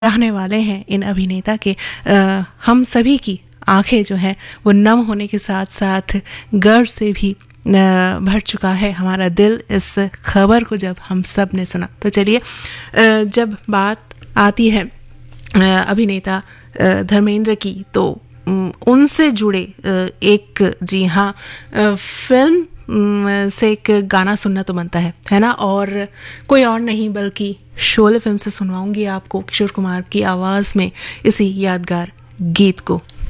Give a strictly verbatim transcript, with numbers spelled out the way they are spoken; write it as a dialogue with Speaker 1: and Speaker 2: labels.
Speaker 1: चाहने वाले हैं इन अभिनेता के, आ, हम सभी की आंखें जो है वो नम होने के साथ साथ गर्व से भी भर चुका है हमारा दिल इस खबर को जब हम सब ने सुना। तो चलिए, जब बात आती है अभिनेता धर्मेंद्र की, तो उनसे जुड़े एक, जी हाँ, फिल्म से एक गाना सुनना तो बनता है है ना, और कोई और नहीं बल्कि शोले फिल्म से सुनवाऊंगी आपको किशोर कुमार की आवाज़ में इसी यादगार गीत को।